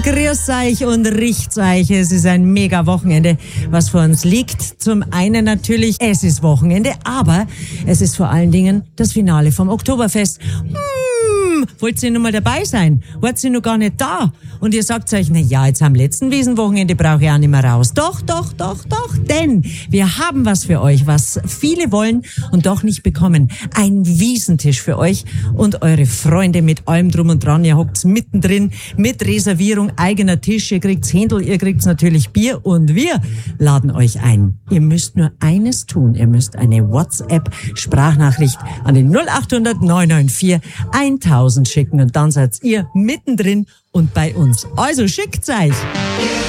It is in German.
Grüß euch und riecht's euch. Es ist ein mega Wochenende, was vor uns liegt. Zum einen natürlich, es ist Wochenende, aber es ist vor allen Dingen das Finale vom Oktoberfest. Wollt ihr noch mal dabei sein? Wart ihr noch gar nicht da? Und ihr sagt euch, na ja, jetzt am letzten Wiesenwochenende brauche ich auch nicht mehr raus. Doch, denn wir haben was für euch, was viele wollen und doch nicht bekommen. Ein Wiesentisch für euch und eure Freunde mit allem drum und dran. Ihr hockt's mittendrin mit Reservierung, eigener Tisch. Ihr kriegt's Händel, ihr kriegt's natürlich Bier und wir laden euch ein. Ihr müsst nur eines tun. Ihr müsst eine WhatsApp-Sprachnachricht an den 0800 994 1000 schicken und dann seid ihr mittendrin und bei uns. Also schickt's euch!